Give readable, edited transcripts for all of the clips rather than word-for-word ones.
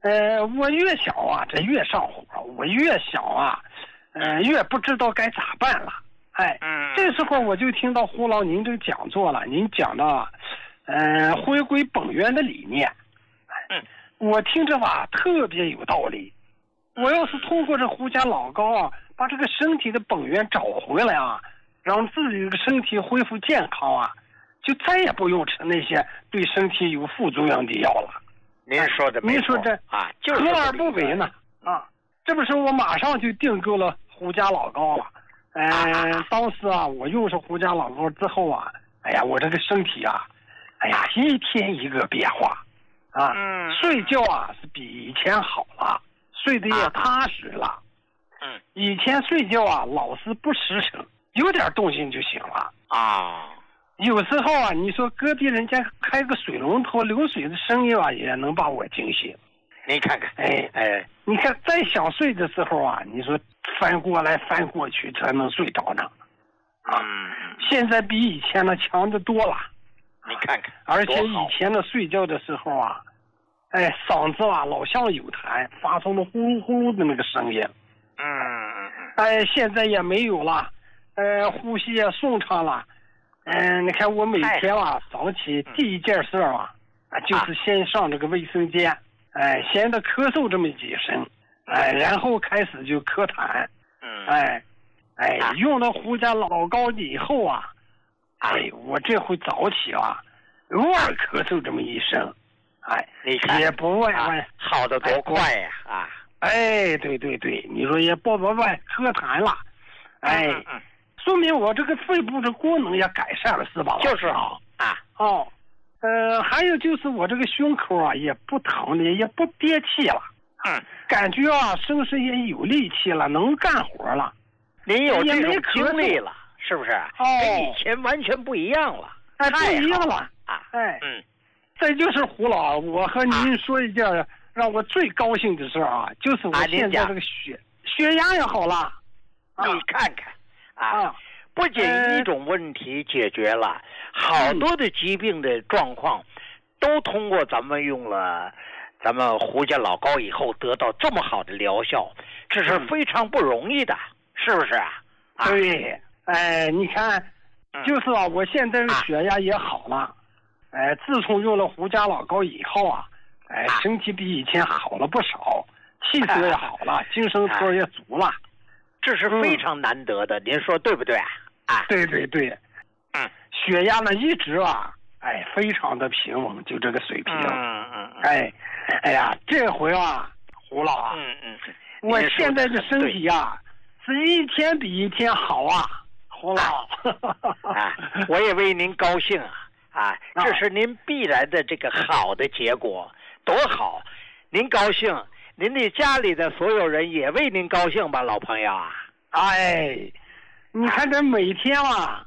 我越想啊，这越上火；我越想啊，越不知道该咋办了。哎，这时候我就听到胡老您这个讲座了，您讲到，回归本源的理念。我听着吧，特别有道理。我要是通过这胡家老高啊，把这个身体的本源找回来啊，让自己的身体恢复健康啊，就再也不用吃那些对身体有副作用的药了。 您说的没错， 您说这啊，就是何而不为呢？啊，这不是我马上就订购了胡家老高了。当时啊，我用上胡家老高之后啊，哎呀，我这个身体啊，哎呀，一天一个变化啊。睡觉啊是比以前好了，睡得也踏实了。以前睡觉啊老是不实诚，有点动静就醒了啊。有时候啊，你说隔壁人家开个水龙头流水的声音啊，也能把我惊醒。 你看看， 你看再想睡的时候啊，你说翻过来翻过去才能睡着呢。现在比以前的强得多了。 你看看， 而且以前的睡觉的时候啊，嗓子啊老像有痰，发出了呼噜呼噜的那个声音。现在也没有了，呼吸也顺畅了。你看我每天啊早起第一件事啊，就是先上这个卫生间，先得咳嗽这么几声，然后开始就咳痰。用了胡家老高以后啊，我这回早起啊，偶尔咳嗽这么一声， 你看也不外好得多快呀！ 对，你说也不外咳痰了，说明我这个肺部的功能也改善了，是吧？ 就是啊。 还有就是我这个胸口啊也不疼了，也不憋气了。感觉啊身上也有力气了，能干活了。 您有这种经历了，是不是？跟以前完全不一样了。 不一样了啊！再就是胡老，我和您说一件让我最高兴的事啊，就是我现在这个血压也好了。 你看看不仅一种问题解决了，好多的疾病的状况都通过咱们用了咱们胡家老高以后得到这么好的疗效，这是非常不容易的，是不是啊？ 对，你看，就是啊，我现在的血压也好了，自从用了胡家老高以后啊，身体比以前好了不少，气色也好了，精神头也足了， 这是非常难得的，您说对不对？ 对，血压呢一直啊，非常的平稳，就这个水平。哎呀，这回啊，胡老啊，我现在的身体啊，是一天比一天好啊，胡老。 我也为您高兴这是您必然的这个好的结果，多好！您高兴，您的家里的所有人也为您高兴吧，老朋友啊！ 你看这每天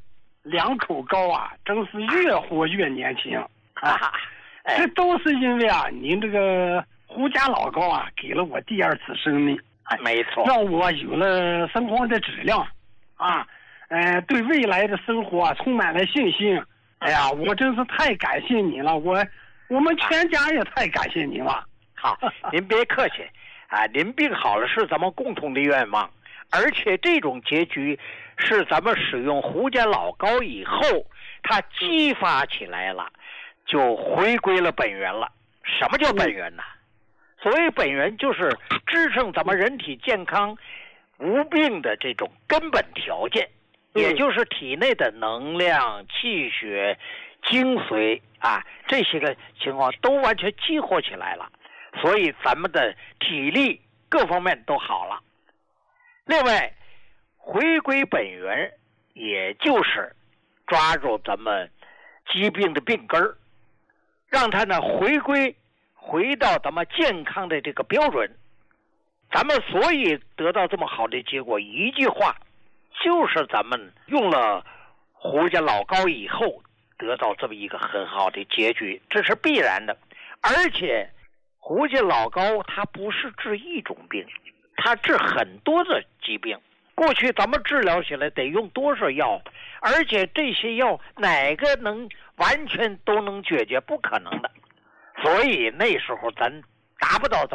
2口高真是越活越年轻这都是因为您这个胡家老高给了我第二次生命， 没错， 让我有了生活的质量对未来的生活充满了信心。我真是太感谢你了，我们全家也太感谢您了。 好，您别客气您病好了是咱们共同的愿望，而且这种结局是咱们使用胡家老高以后它激发起来了，就回归了本源了。什么叫本源呢？所谓本源就是支撑咱们人体健康无病的这种根本条件，也就是体内的能量、气血、精髓这些个情况都完全激活起来了，所以咱们的体力各方面都好了。另外，回归本源，也就是抓住咱们疾病的病根儿，让它呢回到咱们健康的这个标准。咱们所以得到这么好的结果，一句话，就是咱们用了胡家老高以后得到这么一个很好的结局，这是必然的。而且胡家老高它不是治一种病，它治很多的疾病。过去咱们治疗起来得用多少药，而且这些药哪个能完全都能解决？不可能的。所以那时候咱达不到